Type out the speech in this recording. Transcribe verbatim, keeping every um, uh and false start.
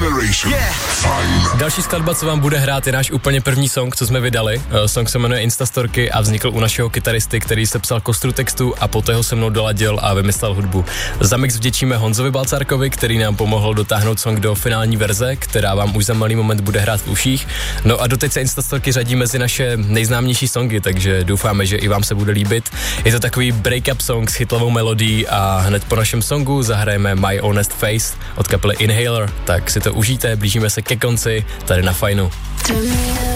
Generation. Yeah. Fajn. Další skladba, co vám bude hrát, je náš úplně první song, co jsme vydali. Song se jmenuje Instastorky a vznikl u našeho kytaristy, který se psal kostru textu a poté ho se mnou doladil a vymyslel hudbu. Za mix vděčíme Honzovi Balcárkovi, který nám pomohl dotáhnout song do finální verze, která vám už za malý moment bude hrát v uších. No a doteď se Instastorky řadí mezi naše nejznámější songy, takže doufáme, že i vám se bude líbit. Je to takový break-up song s hitlovou melodií a hned po našem songu zahrajeme My Honest Face od kapely Inhaler. Tak si to užijte, blížíme se ke konci tady na Fajnu.